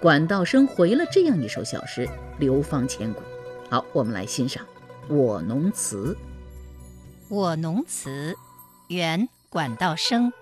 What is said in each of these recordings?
管道生回了这样一首小诗，流芳千古。好，我们来欣赏《我农词》。 我农词，元管道生。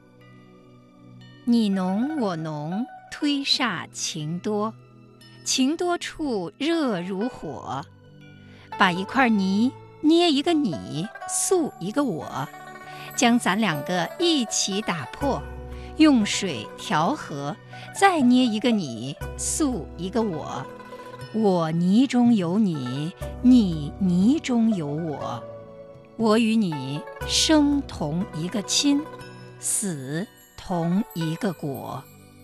你侬我侬，推煞情多，情多处热如火。把一块泥捏一个你，塑一个我，将咱两个一起打破，用水调和，再捏一个你，塑一个我。我泥中有你，你泥中有我。我与你生同一个亲，死同一个果。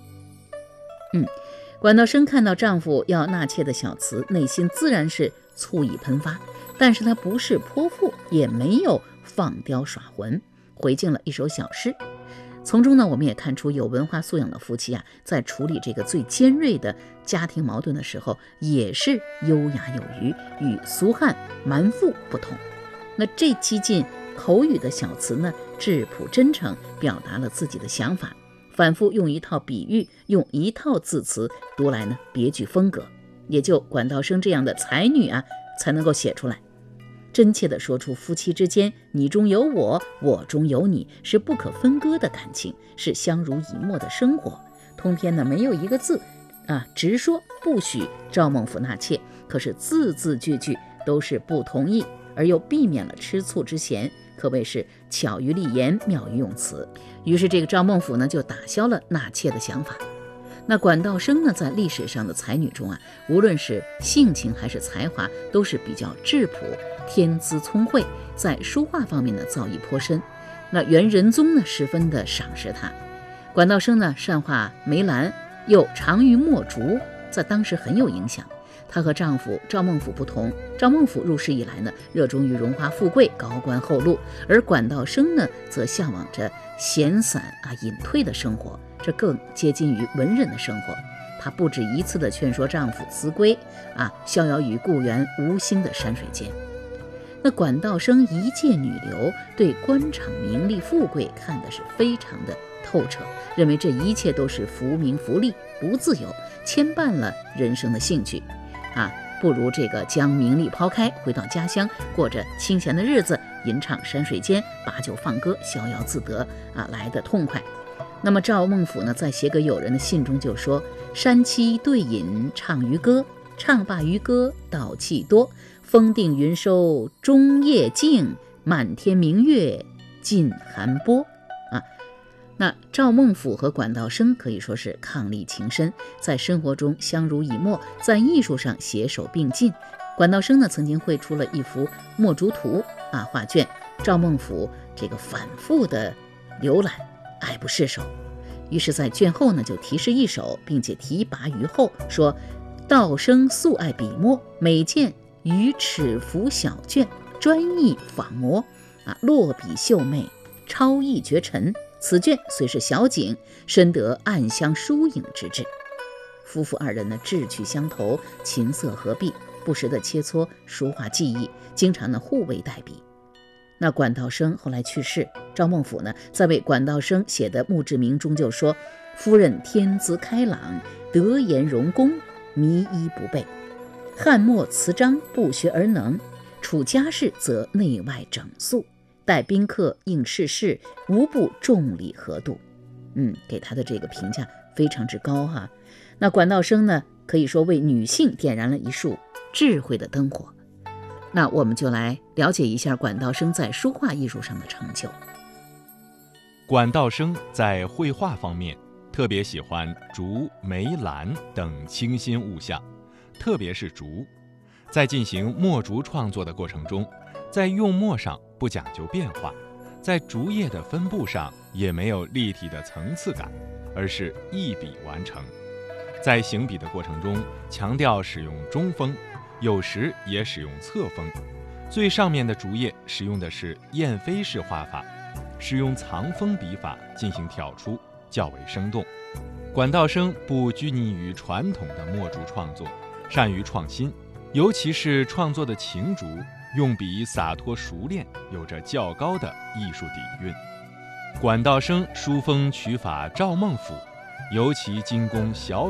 管道生看到丈夫要纳妾的小词，内心自然是醋意喷发，但是他不是泼妇，也没有放刁耍浑，回敬了一首小诗。从中呢，我们也看出有文化素养的夫妻在处理这个最尖锐的家庭矛盾的时候，也是优雅有余，与俗汉蛮妇不同。那这激进口语的小词呢，质朴真诚，表达了自己的想法，反复用一套比喻，用一套字词，读来呢别具风格，也就管道生这样的才女才能够写出来，真切地说出夫妻之间你中有我，我中有你，是不可分割的感情，是相濡以沫的生活。通篇呢没有一个字直说不许赵孟頫纳妾，可是字字句句都是不同意，而又避免了吃醋之嫌，可谓是巧于立言，妙于用词。于是这个赵孟頫呢就打消了纳妾的想法。那管道生呢，在历史上的才女中无论是性情还是才华，都是比较质朴，天资聪慧，在书画方面呢造诣颇深。那元仁宗呢十分的赏识她。管道生呢善画梅兰，又长于墨竹，在当时很有影响。她和丈夫赵孟頫不同，赵孟頫入仕以来呢，热衷于荣华富贵、高官厚禄，而管道生呢，则向往着闲散隐退的生活，这更接近于文人的生活。她不止一次地劝说丈夫辞归逍遥于故园无心的山水间。那管道生一介女流，对官场名利富贵看的是非常的透彻，认为这一切都是浮名浮利，不自由，牵绊了人生的兴趣不如这个将名利抛开，回到家乡，过着清闲的日子，吟唱山水间，把酒放歌，逍遥自得来得痛快。那么赵孟頫呢，在写给友人的信中就说：山栖对饮唱渔歌，唱罢渔歌道气多，风定云收中夜静，满天明月尽寒波。那赵孟頫和管道生可以说是伉俪情深，在生活中相濡以沫，在艺术上携手并进。管道生呢曾经绘出了一幅墨竹图画卷，赵孟頫这个反复的浏览，爱不释手。于是在卷后呢就题诗一首，并且题跋于后，说道生素爱笔墨，每见于尺幅小卷，专意仿摹落笔秀美，超逸绝尘。此卷虽是小景，深得暗香疏影之志。夫妇二人呢志趣相投，琴瑟合璧，不时的切磋书画技艺，经常呢互为代笔。那管道生后来去世，赵孟頫呢在为管道生写的墓志铭中就说：夫人天资开朗，德言容功，靡衣不备，翰墨词章不学而能，处家事则内外整肃，待宾客应世事，无不重礼合度。给他的这个评价非常之高那管道生呢，可以说为女性点燃了一束智慧的灯火。那我们就来了解一下管道生在书画艺术上的成就。 管道生在绘画方面特别喜欢竹、梅、兰等清新物象，特别是竹。在进行墨竹创作的过程中，在用墨上不讲究变化，在竹叶的分布上也没有立体的层次感，而是一笔完成。在行笔的过程中，强调使用中锋，有时也使用侧锋。最上面的竹叶使用的是燕飞式画法，使用藏锋笔法进行挑出，较为生动。管道生不拘泥于传统的墨竹创作，善于创新，尤其是创作的情竹，用笔洒脱熟练，有着较高的艺术底蕴。管道生书风取法赵孟頫，尤其精工小楷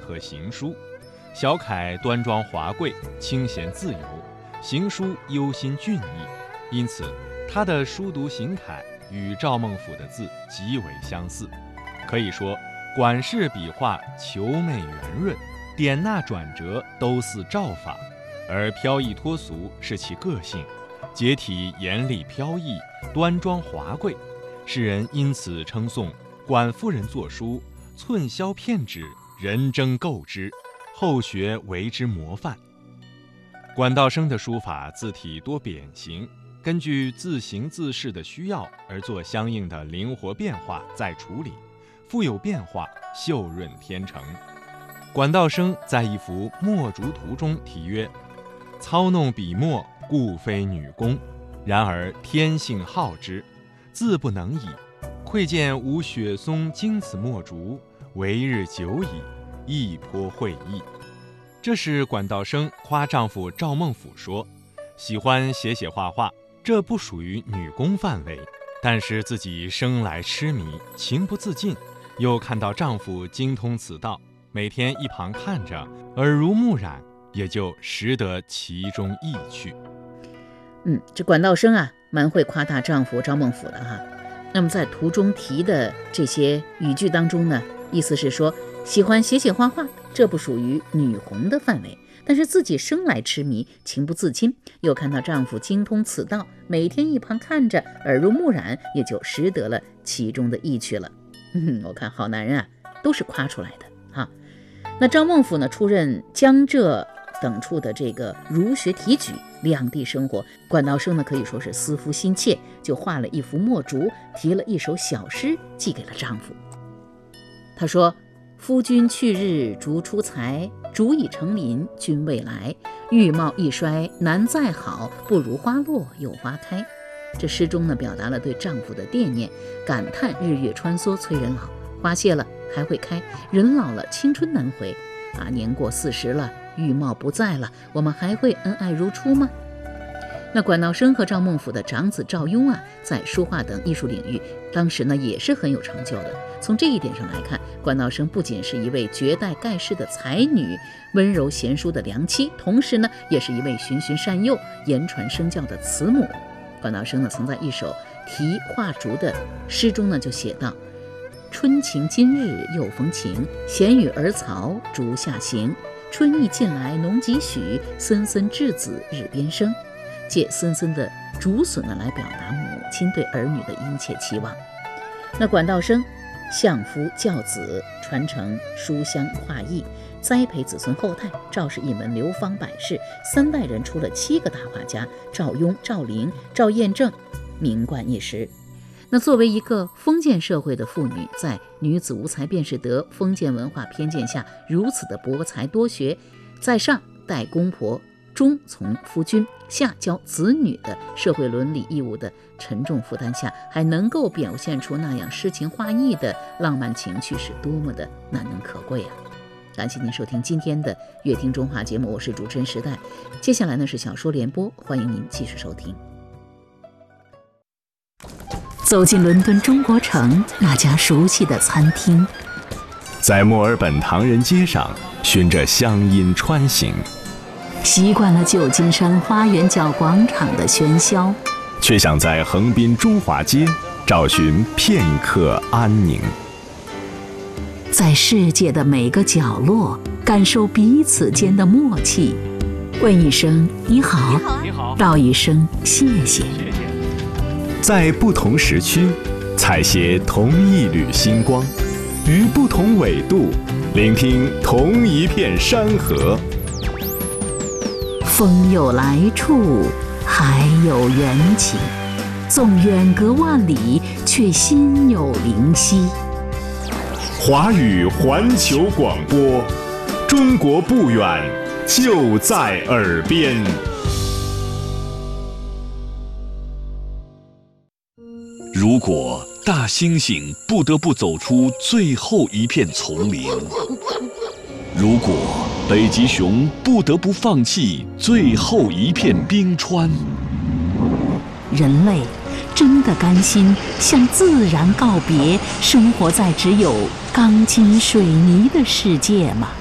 和行书。小楷端庄华贵，清闲自由，行书忧心俊逸，因此他的书读行楷与赵孟頫的字极为相似。可以说，管氏笔画遒媚圆润，点捺转折都似赵法，而飘逸脱俗是其个性，结体严厉飘逸，端庄华贵。世人因此称颂管夫人作书寸削片纸，人争购之，后学为之模范。管道生的书法字体多扁形，根据字形字势的需要而做相应的灵活变化再处理，富有变化，秀润天成。管道生在一幅墨竹图中题曰：操弄笔墨，故非女工，然而天性好之，自不能已。窥见无雪松经此墨竹，为日久矣，亦颇会意。这是管道生夸丈夫赵孟頫说，喜欢写画画，这不属于女工范围，但是自己生来痴迷，情不自禁，又看到丈夫精通此道，每天一旁看着，耳濡目染，也就识得其中意趣。 这管道生啊，蛮会夸大丈夫赵孟頫的哈。那么在图中题的这些语句当中呢，意思是说喜欢写画画，这不属于女红的范围，但是自己生来痴迷，情不自禁，又看到丈夫精通此道，每天一旁看着，耳濡目染，也就识得了其中的意趣了。我看好男人啊，都是夸出来的哈。那赵孟頫呢，出任江浙等处的这个儒学提举，两地生活，管道生呢可以说是思夫心切，就画了一幅墨竹，题了一首小诗寄给了丈夫。他说：夫君去日竹出材，竹已成林君未来，玉貌一衰难再好，不如花落又花开。这诗中呢表达了对丈夫的惦念，感叹日月穿梭催人老，花谢了还会开，人老了青春难回年过40了，玉貌不在了，我们还会恩爱如初吗？那管道生和赵孟頫的长子赵雍在书画等艺术领域当时呢也是很有成就的。从这一点上来看，管道生不仅是一位绝代盖世的才女，温柔贤淑的良妻，同时呢也是一位循循善诱、言传身教的慈母。管道生呢曾在一首题画竹的诗中呢就写道：春晴今日又逢晴，闲与儿曹竹下行。春意近来农几许，森森稚子日边生。借森森的竹笋呢来表达母亲对儿女的殷切期望。那管道生相夫教子，传承书香画艺，栽培子孙后代，赵氏一门流芳百世，3代人出了7个大画家，赵雍、赵灵、赵彦正，名冠一时。那作为一个封建社会的妇女，在女子无才便是德封建文化偏见下，如此的博才多学，在上待公婆，中从夫君，下教子女的社会伦理义务的沉重负担下，还能够表现出那样诗情画意的浪漫情趣，是多么的难能可贵感谢您收听今天的乐听中华节目，我是主持人时代。接下来呢是小说联播，欢迎您继续收听。走进伦敦中国城那家熟悉的餐厅， 在墨尔本唐人街上循着乡音穿行， 习惯了旧金山花园角广场的喧嚣， 却想在横滨中华街找寻片刻安宁。 在世界的每个角落感受彼此间的默契，问一声你好，道一声谢谢。 在不同时区采撷同一缕星光，于不同纬度聆听同一片山河。 风有来处，海有缘起，纵远隔万里，却心有灵犀。 华语环球广播，中国不远，就在耳边。 如果大猩猩不得不走出最后一片丛林，如果北极熊不得不放弃最后一片冰川， 人类真的甘心向自然告别，生活在只有钢筋水泥的世界吗？